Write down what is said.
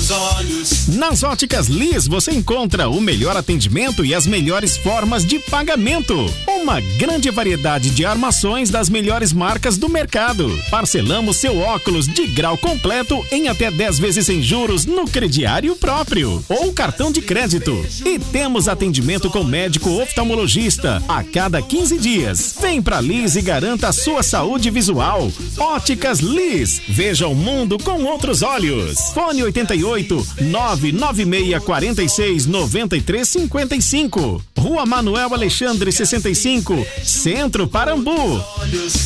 seus olhos. Nas Óticas Liz você encontra o melhor atendimento e as melhores formas de pagamento. Uma grande variedade de armações das melhores marcas do mercado. Parcelamos seu óculos de grau completo em até 10 vezes sem juros no crediário próprio ou cartão de crédito. E temos atendimento com médico oftalmologista a cada 15 dias. Vem pra Liz e garanta a sua saúde visual. Óticas Liz. Veja o mundo com outros olhos. Fone 88 996 46 93 55. Rua Manuel Alexandre 65, Centro Parambu.